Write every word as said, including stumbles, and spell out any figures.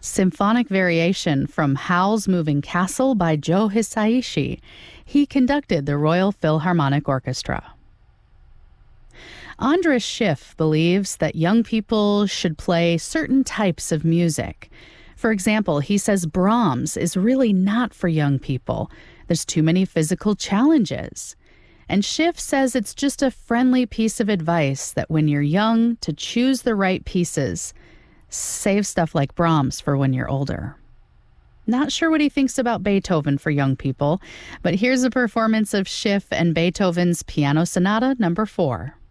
Symphonic Variation from Howl's Moving Castle by Joe Hisaishi. He conducted the Royal Philharmonic Orchestra. Andras Schiff believes that young people should play certain types of music. For example, he says Brahms is really not for young people. There's too many physical challenges. And Schiff says it's just a friendly piece of advice that when you're young, to choose the right pieces. Save stuff like Brahms for when you're older. Not sure what he thinks about Beethoven for young people, but here's a performance of Schiff and Beethoven's Piano Sonata number four.